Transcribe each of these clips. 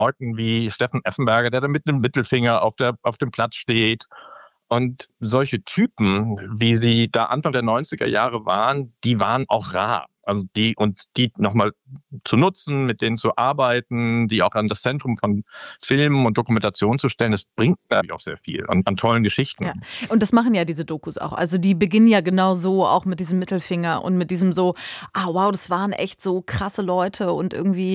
Leuten wie Steffen Effenberger, der da mit einem Mittelfinger auf dem Platz steht. Und solche Typen, wie sie da Anfang der 90er Jahre waren, die waren auch rar. Also die nochmal zu nutzen, mit denen zu arbeiten, die auch an das Zentrum von Filmen und Dokumentation zu stellen, das bringt natürlich auch sehr viel und an tollen Geschichten. Ja, und das machen ja diese Dokus auch. Also die beginnen ja genau so, auch mit diesem Mittelfinger und mit diesem so, wow, das waren echt so krasse Leute und irgendwie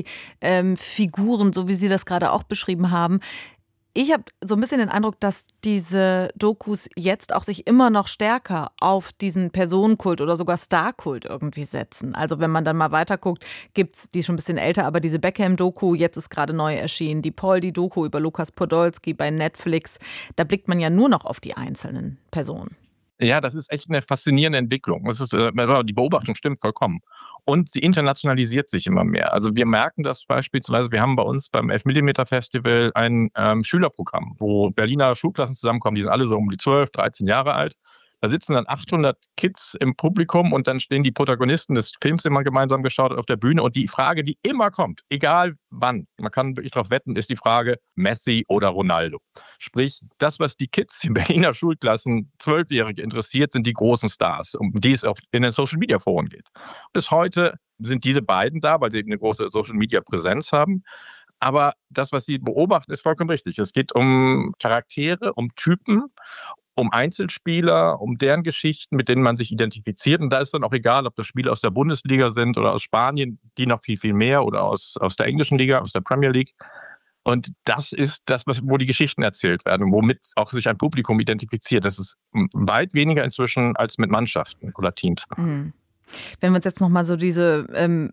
Figuren, so wie Sie das gerade auch beschrieben haben. Ich habe so ein bisschen den Eindruck, dass diese Dokus jetzt auch sich immer noch stärker auf diesen Personenkult oder sogar Starkult irgendwie setzen. Also wenn man dann mal weiterguckt, gibt's, die ist schon ein bisschen älter, aber diese Beckham-Doku, jetzt ist gerade neu erschienen, die Poldi-Doku über Lukas Podolski bei Netflix, da blickt man ja nur noch auf die einzelnen Personen. Ja, das ist echt eine faszinierende Entwicklung. Die Beobachtung stimmt vollkommen. Und sie internationalisiert sich immer mehr. Also wir merken das beispielsweise, wir haben bei uns beim 11 mm Festival ein Schülerprogramm, wo Berliner Schulklassen zusammenkommen, die sind alle so um die 12, 13 Jahre alt. Da sitzen dann 800 Kids im Publikum und dann stehen die Protagonisten des Films immer gemeinsam geschaut auf der Bühne. Und die Frage, die immer kommt, egal wann, man kann wirklich darauf wetten, ist die Frage Messi oder Ronaldo. Sprich, das, was die Kids in Berliner Schulklassen, 12-Jährige interessiert, sind die großen Stars, um die es auch in den Social-Media-Foren geht. Bis heute sind diese beiden da, weil sie eine große Social-Media-Präsenz haben. Aber das, was Sie beobachten, ist vollkommen richtig. Es geht um Charaktere, um Typen, um Einzelspieler, um deren Geschichten, mit denen man sich identifiziert. Und da ist dann auch egal, ob das Spieler aus der Bundesliga sind oder aus Spanien, die noch viel, viel mehr, oder aus der englischen Liga, aus der Premier League. Und das ist das, wo die Geschichten erzählt werden, womit auch sich ein Publikum identifiziert. Das ist weit weniger inzwischen als mit Mannschaften oder Teams. Mhm. Wenn wir uns jetzt nochmal so diese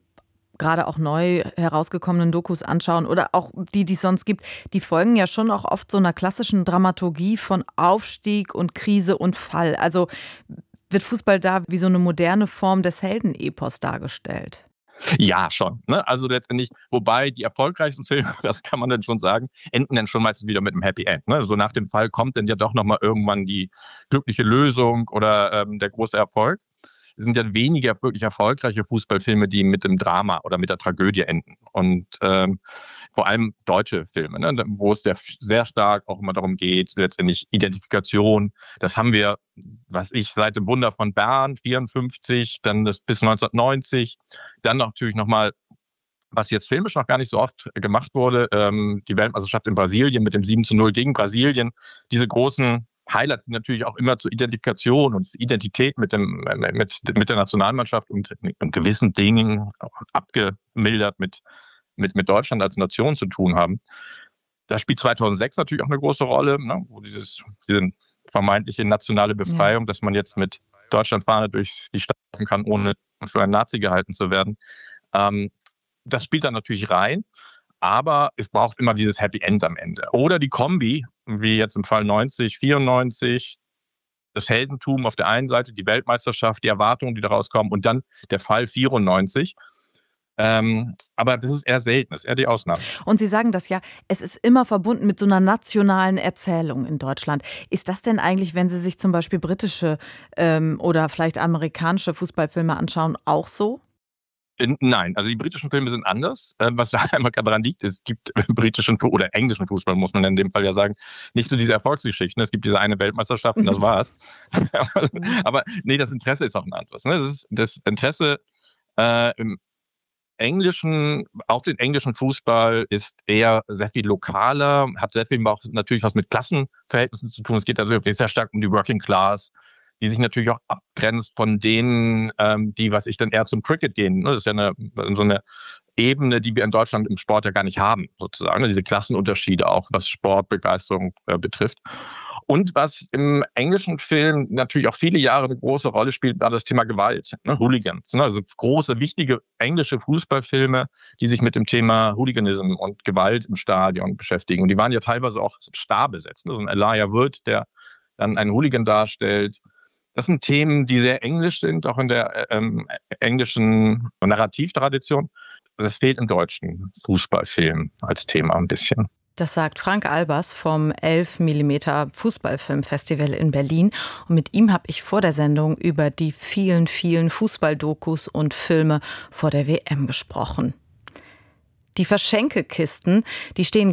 gerade auch neu herausgekommenen Dokus anschauen oder auch die es sonst gibt, die folgen ja schon auch oft so einer klassischen Dramaturgie von Aufstieg und Krise und Fall. Also wird Fußball da wie so eine moderne Form des Heldenepos dargestellt? Ja, schon. Ne? Also letztendlich, wobei die erfolgreichsten Filme, das kann man dann schon sagen, enden dann schon meistens wieder mit einem Happy End. Ne? So nach dem Fall kommt dann ja doch nochmal irgendwann die glückliche Lösung oder der große Erfolg. Es sind ja weniger wirklich erfolgreiche Fußballfilme, die mit dem Drama oder mit der Tragödie enden. Und vor allem deutsche Filme, ne, wo es sehr stark auch immer darum geht, letztendlich Identifikation. Das haben wir, seit dem Wunder von Bern, 54, dann bis 1990, dann natürlich nochmal, was jetzt filmisch noch gar nicht so oft gemacht wurde, die Weltmeisterschaft in Brasilien mit dem 7:0 gegen Brasilien. Diese großen Highlights sind natürlich auch immer zur Identifikation und Identität mit der Nationalmannschaft und gewissen Dingen auch abgemildert mit Deutschland als Nation zu tun haben. Das spielt 2006 natürlich auch eine große Rolle, ne, wo diese vermeintliche nationale Befreiung, dass man jetzt mit Deutschlandfahne durch die Stadt laufen kann, ohne für einen Nazi gehalten zu werden. Das spielt dann natürlich rein. Aber es braucht immer dieses Happy End am Ende. Oder die Kombi, wie jetzt im Fall 90, 94, das Heldentum auf der einen Seite, die Weltmeisterschaft, die Erwartungen, die daraus kommen und dann der Fall 94. Aber das ist eher selten, das ist eher die Ausnahme. Und Sie sagen das ja, es ist immer verbunden mit so einer nationalen Erzählung in Deutschland. Ist das denn eigentlich, wenn Sie sich zum Beispiel britische oder vielleicht amerikanische Fußballfilme anschauen, auch so? Nein, also die britischen Filme sind anders. Was da einmal daran liegt, es gibt britischen oder englischen Fußball, muss man in dem Fall ja sagen, nicht so diese Erfolgsgeschichten. Es gibt diese eine Weltmeisterschaft und das war's. Aber nee, das Interesse ist auch ein anderes. Ne? Das Interesse im englischen, auf den englischen Fußball ist eher sehr viel lokaler, hat sehr viel auch natürlich was mit Klassenverhältnissen zu tun. Es geht also sehr stark um die Working Class, die sich natürlich auch abgrenzt von denen, die, dann eher zum Cricket gehen. Das ist ja so eine Ebene, die wir in Deutschland im Sport ja gar nicht haben, sozusagen. Diese Klassenunterschiede auch, was Sportbegeisterung betrifft. Und was im englischen Film natürlich auch viele Jahre eine große Rolle spielt, war das Thema Gewalt, ne? Hooligans. Ne? Also große, wichtige englische Fußballfilme, die sich mit dem Thema Hooliganism und Gewalt im Stadion beschäftigen. Und die waren ja teilweise auch starbesetzt. Ne? So ein Elijah Wood, der dann einen Hooligan darstellt. Das sind Themen, die sehr englisch sind, auch in der englischen Narrativtradition. Das fehlt im deutschen Fußballfilm als Thema ein bisschen. Das sagt Frank Albers vom 11 mm Fußballfilmfestival in Berlin. Und mit ihm habe ich vor der Sendung über die vielen, vielen Fußballdokus und Filme vor der WM gesprochen. Die Verschenkekisten, die stehen